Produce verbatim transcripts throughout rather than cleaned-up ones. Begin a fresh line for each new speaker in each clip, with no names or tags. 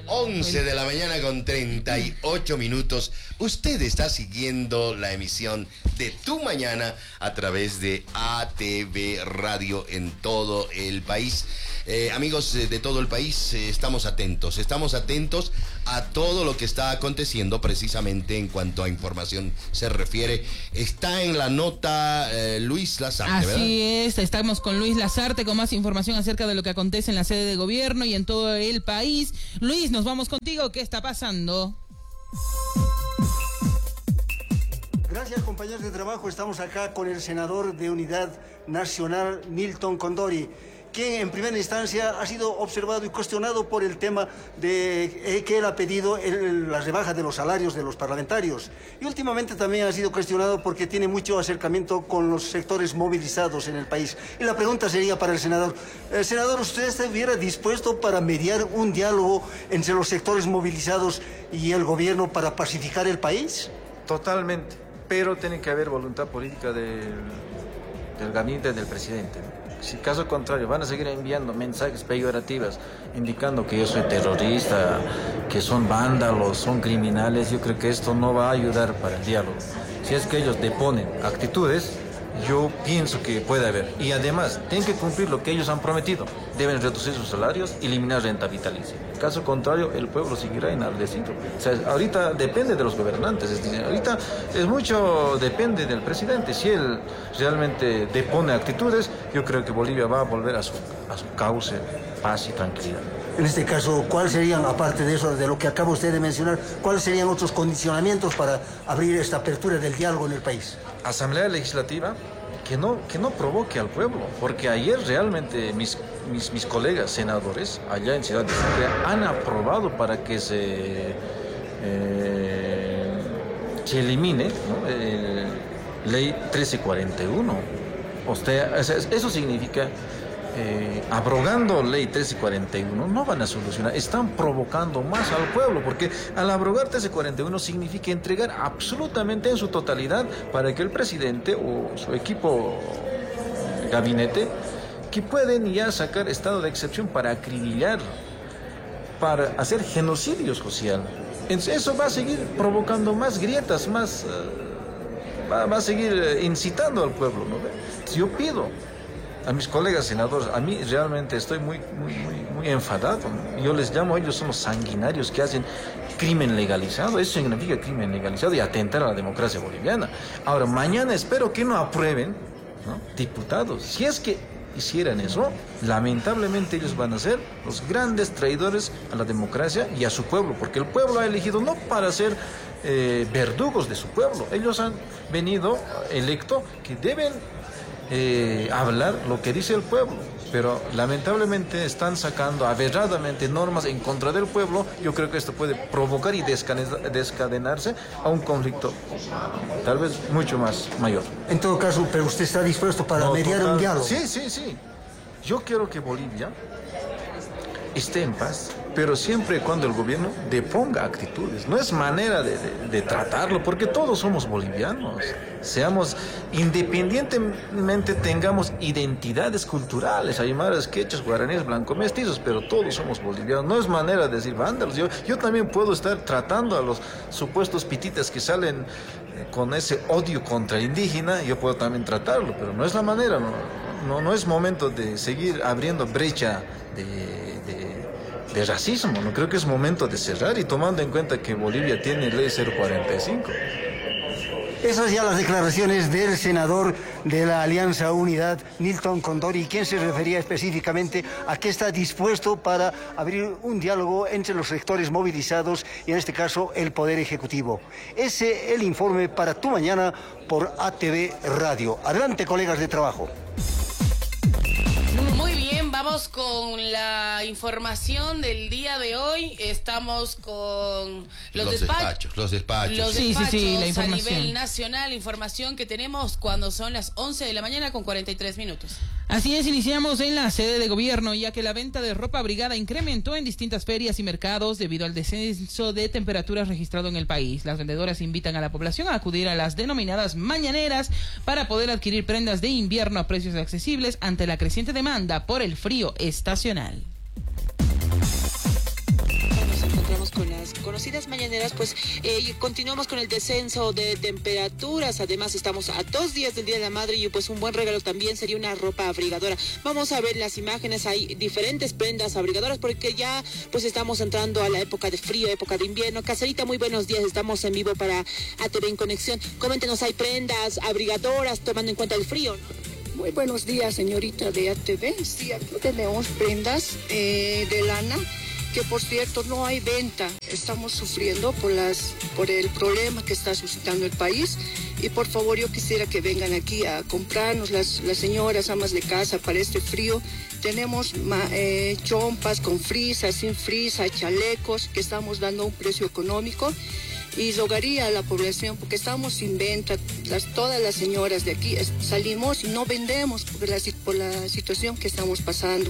once de la mañana con treinta y ocho minutos. Usted está siguiendo la emisión de Tu Mañana a través de A T V Radio en todo el país. Eh, amigos de todo el país, eh, estamos atentos, estamos atentos a todo lo que está aconteciendo precisamente en cuanto a información se refiere. Está en la nota eh, Luis Lazarte, ¿verdad?
Así es, estamos con Luis Lazarte con más información acerca de lo que acontece en la sede de gobierno y en todo el país. Luis, nos vamos contigo, ¿qué está pasando?
Gracias, compañeros de trabajo. Estamos acá con el senador de Unidad Nacional, Milton Condori, quien en primera instancia ha sido observado y cuestionado por el tema de eh, que él ha pedido el, la rebaja de los salarios de los parlamentarios. Y últimamente también ha sido cuestionado porque tiene mucho acercamiento con los sectores movilizados en el país. Y la pregunta sería para el senador. Eh, senador, ¿usted estuviera dispuesto para mediar un diálogo entre los sectores movilizados y el gobierno para pacificar el país?
Totalmente, pero tiene que haber voluntad política del, del gabinete del presidente, ¿no? Si caso contrario van a seguir enviando mensajes peyorativos indicando que yo soy terrorista, que son vándalos, son criminales, yo creo que esto no va a ayudar para el diálogo. Si es que ellos deponen actitudes, yo pienso que puede haber. Y además, tienen que cumplir lo que ellos han prometido. Deben reducir sus salarios y eliminar renta vitalicia. Caso contrario, el pueblo seguirá enardecido. O sea, ahorita depende de los gobernantes. Es decir, ahorita es mucho depende del presidente. Si él realmente depone actitudes, yo creo que Bolivia va a volver a su, a su cauce, paz y tranquilidad.
En este caso, ¿cuáles serían, aparte de eso, de lo que acaba usted de mencionar, cuáles serían otros condicionamientos para abrir esta apertura del diálogo en el país?
Asamblea Legislativa que no, que no provoque al pueblo, porque ayer realmente mis, mis, mis colegas senadores allá en Ciudad de Sucre han aprobado para que se, eh, se elimine, ¿no?, el, ley trece cuarenta y uno. O sea, eso significa... Eh, abrogando ley trece cuarenta y uno no van a solucionar, están provocando más al pueblo, porque al abrogar trece cuarenta y uno significa entregar absolutamente en su totalidad para que el presidente o su equipo de gabinete, que pueden ya sacar estado de excepción para acribillar, para hacer genocidio social. Entonces, eso va a seguir provocando más grietas, más uh, va, va a seguir incitando al pueblo, ¿no? Yo pido a mis colegas senadores, a mí realmente estoy muy, muy, muy, muy enfadado. Yo les llamo, ellos son los sanguinarios que hacen crimen legalizado. Eso significa crimen legalizado y atentar a la democracia boliviana. Ahora, mañana espero que no aprueben, ¿no?, diputados. Si es que hicieran eso, lamentablemente ellos van a ser los grandes traidores a la democracia y a su pueblo, porque el pueblo ha elegido no para ser eh, verdugos de su pueblo. Ellos han venido electo que deben Eh, hablar lo que dice el pueblo, pero lamentablemente están sacando aberradamente normas en contra del pueblo. Yo creo que esto puede provocar y descadenarse a un conflicto tal vez mucho más mayor.
En todo caso, pero usted está dispuesto para no, mediar total, un diálogo.
Sí, sí, sí. Yo quiero que Bolivia esté en paz, pero siempre y cuando el gobierno deponga actitudes. No es manera de, de, de tratarlo, porque todos somos bolivianos. Seamos, independientemente tengamos identidades culturales, aymaras, quechas, guaraníes, blanco-mestizos, pero todos somos bolivianos. No es manera de decir vándalos. Yo, yo también puedo estar tratando a los supuestos pititas que salen con ese odio contra el indígena, yo puedo también tratarlo, pero no es la manera. No, no, no es momento de seguir abriendo brecha de... de de racismo. No creo que es momento de cerrar, y tomando en cuenta que Bolivia tiene ley cero cuarenta y cinco.
Esas ya las declaraciones del senador de la Alianza Unidad, Milton Condori, quien se refería específicamente a que está dispuesto para abrir un diálogo entre los sectores movilizados y en este caso el Poder Ejecutivo. Ese es el informe para Tu Mañana por A T V Radio. Adelante, colegas de trabajo.
Muy bien, vamos con la información del día de hoy. Estamos con los,
los
despachos,
despachos. Los despachos.
Los
sí,
despachos
sí, sí, la
a
información.
nivel nacional, información que tenemos cuando son las once de la mañana con cuarenta y tres minutos.
Así es, iniciamos en la sede de gobierno, ya que la venta de ropa abrigada incrementó en distintas ferias y mercados debido al descenso de temperaturas registrado en el país. Las vendedoras invitan a la población a acudir a las denominadas mañaneras para poder adquirir prendas de invierno a precios accesibles ante la creciente demanda por el frío estacional.
las conocidas mañaneras, pues eh, continuamos con el descenso de temperaturas. Además, estamos a dos días del Día de la Madre y pues un buen regalo también sería una ropa abrigadora. Vamos a ver las imágenes, hay diferentes prendas abrigadoras porque ya pues estamos entrando a la época de frío, época de invierno. Caserita, muy buenos días, estamos en vivo para A T V en Conexión. Coméntenos, ¿hay prendas abrigadoras tomando en cuenta el frío, ¿no?
Muy buenos días, señorita de A T V. Sí, aquí tenemos prendas eh, de lana, que por cierto no hay venta. Estamos sufriendo por, las, por el problema que está suscitando el país. Y por favor, yo quisiera que vengan aquí a comprarnos las, las señoras amas de casa para este frío. Tenemos eh, chompas con frisa, sin frisa, chalecos, que estamos dando a un precio económico. Y rogaría a la población, porque estamos sin venta, las, todas las señoras de aquí es, salimos y no vendemos por la, por la situación que estamos pasando.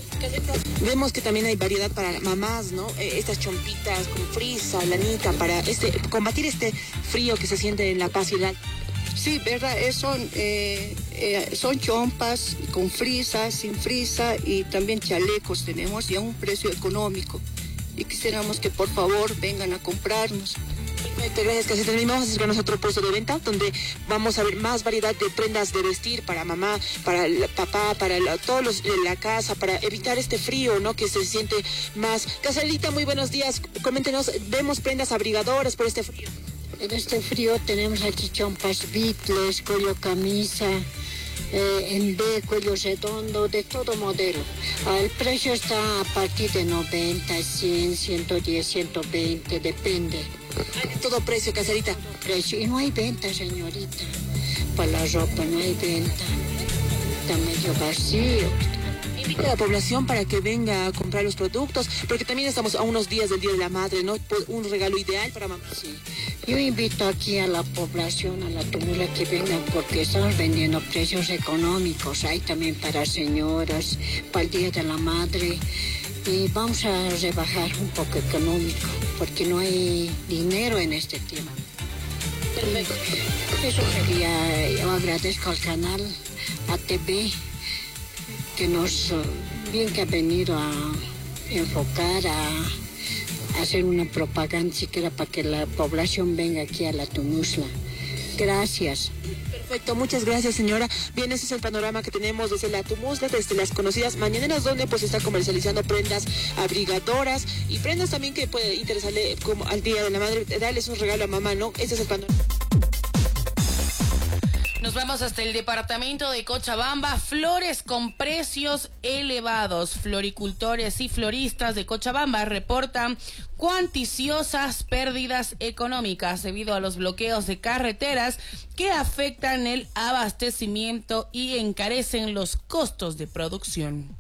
Vemos que también hay variedad para mamás, ¿no? Eh, estas chompitas con frisa, lanita, para este combatir este frío que se siente en La Paz y la...
Sí, verdad, es, son, eh, eh, son chompas con frisa, sin frisa y también chalecos tenemos y a un precio económico. Y quisiéramos que por favor vengan a comprarnos.
Perfecto, gracias, que terminamos con nosotros el puesto de venta, donde vamos a ver más variedad de prendas de vestir para mamá, para el papá, para la, todos los de la casa, para evitar este frío, ¿no? Que se siente más. Caserita, muy buenos días. Coméntenos, vemos prendas abrigadoras por este frío.
En este frío tenemos aquí chompas Beatles, cuello camisa, eh, en B, cuello redondo, de todo modelo. Ah, el precio está a partir de noventa, cien, ciento diez, ciento veinte, depende.
Hay de todo precio, Caserita.
Precio. Y no hay venta, señorita. Para la ropa no hay venta. Está medio vacío.
Invita a la población para que venga a comprar los productos, porque también estamos a unos días del Día de la Madre, ¿no? Un regalo ideal para mamá.
Sí. Yo invito aquí a la población, a la Tumula, que vengan porque estamos vendiendo a precios económicos. Hay también para señoras, para el Día de la Madre. Y vamos a rebajar un poco económico, porque no hay dinero en este tema.
Perfecto.
Eso sería, yo agradezco al canal A T V, que nos, bien que ha venido a enfocar, a, a hacer una propaganda siquiera para que la población venga aquí a la Tumusla. Gracias.
Perfecto, muchas gracias, señora. Bien, ese es el panorama que tenemos desde la Tumusla, desde las conocidas mañaneras, donde pues está comercializando prendas abrigadoras y prendas también que puede interesarle como al Día de la Madre, darles un regalo a mamá, ¿no? Ese es el panorama.
Nos vamos hasta el departamento de Cochabamba. Flores con precios elevados. Floricultores y floristas de Cochabamba reportan cuanticiosas pérdidas económicas debido a los bloqueos de carreteras que afectan el abastecimiento y encarecen los costos de producción.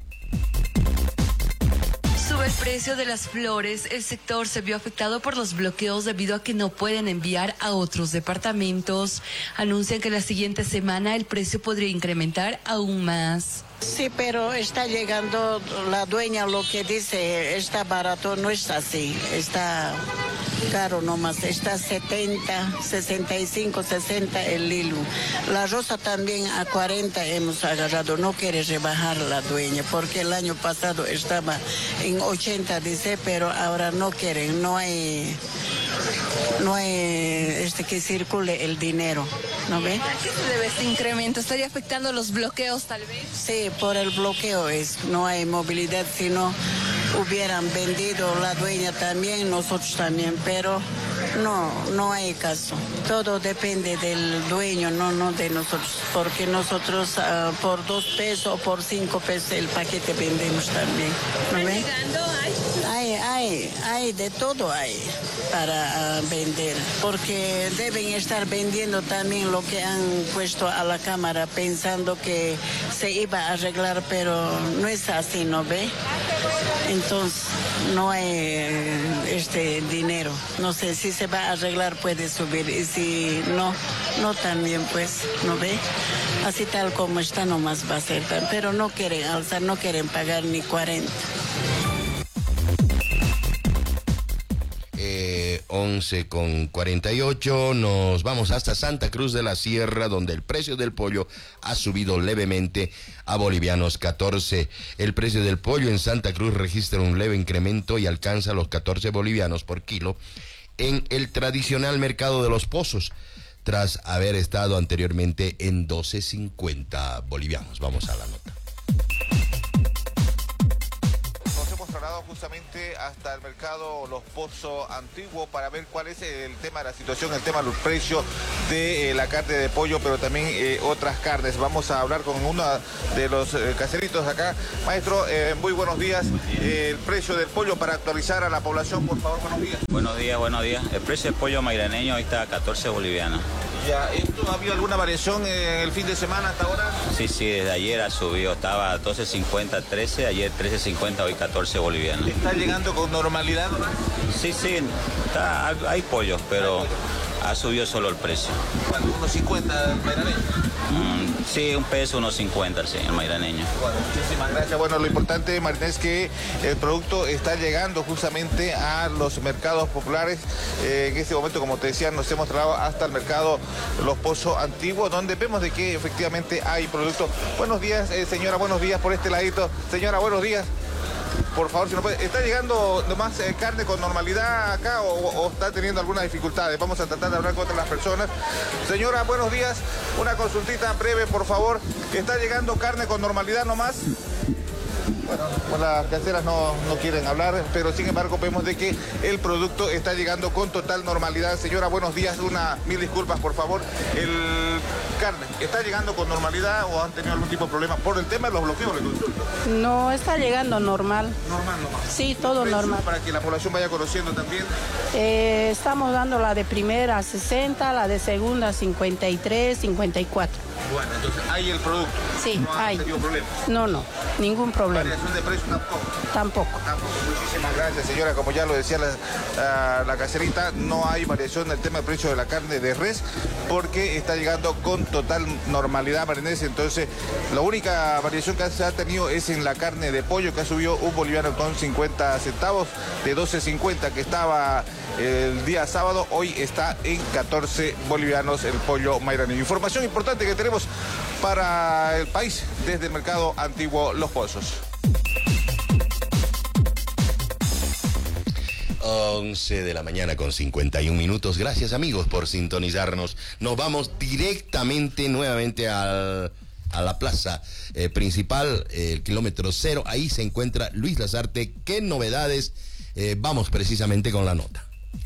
Sube el precio de las flores. El sector se vio afectado por los bloqueos debido a que no pueden enviar a otros departamentos. Anuncian que la siguiente semana el precio podría incrementar aún más.
Sí, pero está llegando la dueña, lo que dice, está barato, no está así, está caro nomás, está setenta, sesenta y cinco, sesenta el hilo. La rosa también a cuarenta hemos agarrado, no quiere rebajar la dueña, porque el año pasado estaba en ochenta, dice, pero ahora no quieren, no hay... no hay este que circule el dinero, ¿no ve?
¿A qué se debe este incremento? ¿Estaría afectando los bloqueos tal vez?
Sí, por el bloqueo es, no hay movilidad, si no hubieran vendido la dueña también, nosotros también, pero no, no hay caso. Todo depende del dueño, no, no de nosotros, porque nosotros uh, por dos pesos o por cinco pesos el paquete vendemos también, ¿no ve? Hay, hay, hay, de todo hay para uh, vender, porque deben estar vendiendo también lo que han puesto a la cámara pensando que se iba a arreglar, pero no es así, ¿no ve? Entonces no hay este dinero, no sé si se va a arreglar puede subir y si no, no también pues, ¿no ve? Así tal como está nomás va a ser, pero no quieren alzar, no quieren pagar ni cuarenta.
Eh, once con cuarenta y ocho, nos vamos hasta Santa Cruz de la Sierra, donde el precio del pollo ha subido levemente a bolivianos catorce. El precio del pollo en Santa Cruz registra un leve incremento y alcanza los catorce bolivianos por kilo en el tradicional mercado de Los Pozos, tras haber estado anteriormente en doce cincuenta bolivianos. Vamos a la nota.
Justamente hasta el mercado Los Pozos Antiguo para ver cuál es el tema de la situación, el tema de los precios de eh, la carne de pollo, pero también eh, otras carnes. Vamos a hablar con uno de los eh, caseritos acá. Maestro, eh, muy buenos días. Eh, el precio del pollo para actualizar a la población, por favor, buenos días.
Buenos días, buenos días. El precio del pollo mairaneño hoy está a catorce bolivianos.
Ya, ¿esto ha habido alguna variación en el fin de semana hasta ahora?
Sí, sí, desde ayer ha subido, estaba a doce cincuenta, trece, ayer trece cincuenta, hoy catorce bolivianos.
¿Está llegando con normalidad?
Sí, sí, está, hay pollos, pero ha subido solo el precio.
¿Cuánto? ¿unos cincuenta el mairaneño?
Mm, sí, un peso, unos cincuenta, sí, el mairaneño.
Bueno, muchísimas gracias. Bueno, lo importante, Martín, es que el producto está llegando justamente a los mercados populares. Eh, en este momento, como te decía, nos hemos trasladado hasta el mercado Los Pozos Antiguos, donde vemos de que efectivamente hay productos. Buenos días, eh, señora, buenos días por este ladito. Señora, buenos días. Por favor, si no puede, ¿está llegando nomás eh, carne con normalidad acá o, o está teniendo algunas dificultades? Vamos a tratar de hablar con otras las personas. Señora, buenos días. Una consultita breve, por favor. ¿Está llegando carne con normalidad nomás? Bueno, pues las caseras no, no quieren hablar, pero sin embargo vemos de que el producto está llegando con total normalidad. Señora, buenos días. Una mil disculpas, por favor. El carne, ¿está llegando con normalidad o han tenido algún tipo de problema por el tema de los bloqueos?
No, está llegando normal.
Normal nomás.
Sí, todo normal.
Para que la población vaya conociendo también.
Eh, estamos dando la de primera a sesenta, la de segunda a cincuenta y tres, cincuenta y cuatro.
Bueno, entonces hay el producto.
Sí,
no
hay.
¿No ha tenido problemas?
No, no, ningún problema.
¿Variación de precio tampoco?
Tampoco.
Tampoco. Muchísimas gracias, señora. Como ya lo decía la, la, la caserita, no hay variación en el tema del precio de la carne de res porque está llegando con total normalidad, marinés. Entonces, la única variación que se ha tenido es en la carne de pollo, que ha subido un boliviano con cincuenta centavos, de doce cincuenta que estaba el día sábado, hoy está en catorce bolivianos el pollo mairaneño. Información importante que tenemos para el país desde el mercado antiguo Los Pozos.
once de la mañana con cincuenta y un minutos. Gracias, amigos, por sintonizarnos. Nos vamos directamente nuevamente al, a la plaza eh, principal, eh, el kilómetro cero. Ahí se encuentra Luis Lazarte. ¿Qué novedades? Eh, vamos precisamente con la nota.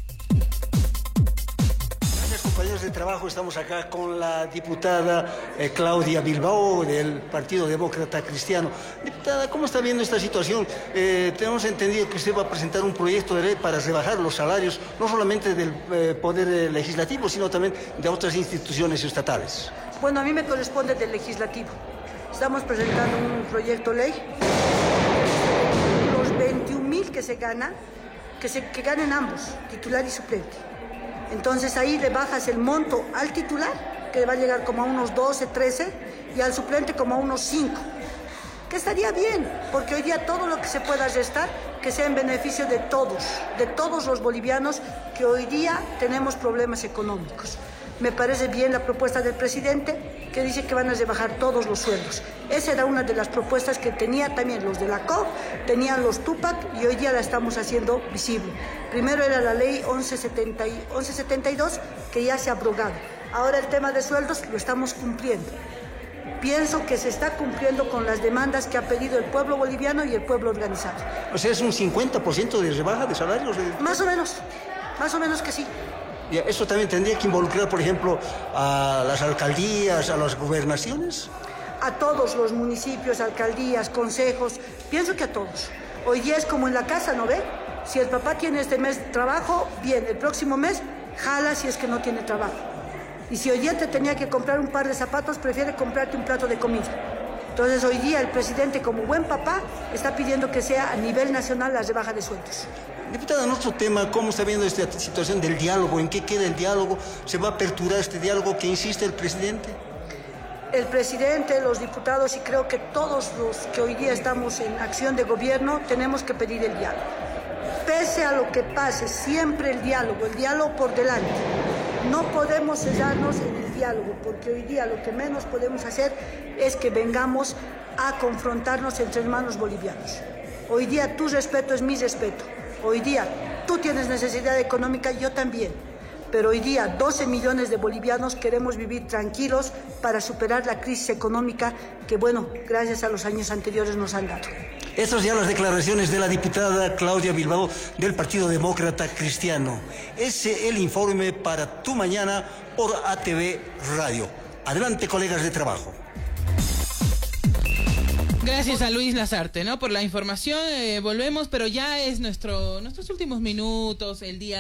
Compañeros de trabajo, estamos acá con la diputada eh, Claudia Bilbao del Partido Demócrata Cristiano. Diputada, ¿cómo está viendo esta situación? Eh, tenemos entendido que usted va a presentar un proyecto de ley para rebajar los salarios, no solamente del eh, Poder Legislativo, sino también de otras instituciones estatales.
Bueno, a mí me corresponde del Legislativo. Estamos presentando un proyecto de ley. Los veintiún mil que se ganan, que, se, que ganen ambos, titular y suplente. Entonces ahí le bajas el monto al titular, que va a llegar como a unos doce, trece, y al suplente como a unos cinco. Que estaría bien, porque hoy día todo lo que se pueda restar, que sea en beneficio de todos, de todos los bolivianos que hoy día tenemos problemas económicos. Me parece bien la propuesta del presidente, que dice que van a rebajar todos los sueldos. Esa era una de las propuestas que tenía también los de la C O P, tenían los Tupac, y hoy día la estamos haciendo visible. Primero era la ley once setenta y dos, que ya se ha abrogado. Ahora el tema de sueldos lo estamos cumpliendo. Pienso que se está cumpliendo con las demandas que ha pedido el pueblo boliviano y el pueblo organizado.
O sea, ¿es un cincuenta por ciento de rebaja de salarios?
Más o menos, más o menos que sí.
Y eso también tendría que involucrar, por ejemplo, a las alcaldías, a las gobernaciones.
A todos los municipios, alcaldías, consejos, pienso que a todos. Hoy día es como en la casa, ¿no ve? Si el papá tiene este mes trabajo, bien, el próximo mes jala si es que no tiene trabajo. Y si hoy día te tenía que comprar un par de zapatos, prefiere comprarte un plato de comida. Entonces hoy día el presidente, como buen papá, está pidiendo que sea a nivel nacional la rebaja de sueldos.
Diputada, en otro tema, ¿cómo está viendo esta situación del diálogo? ¿En qué queda el diálogo? ¿Se va a aperturar este diálogo que insiste el presidente?
El presidente, los diputados y creo que todos los que hoy día estamos en acción de gobierno tenemos que pedir el diálogo. pese a lo que pase, siempre el diálogo, el diálogo por delante. No podemos cesarnos en el diálogo, porque hoy día lo que menos podemos hacer es que vengamos a confrontarnos entre hermanos bolivianos. Hoy día tu respeto es mi respeto. Hoy día tú tienes necesidad económica, yo también. Pero hoy día doce millones de bolivianos queremos vivir tranquilos para superar la crisis económica que, bueno, gracias a los años anteriores nos han dado.
Estas ya las declaraciones de la diputada Claudia Bilbao del Partido Demócrata Cristiano. Ese es el informe para Tu Mañana por A T V Radio. Adelante, colegas de trabajo.
Gracias a Luis Lazarte, ¿no? Por la información. Eh, volvemos, pero ya es nuestro nuestros últimos minutos, el día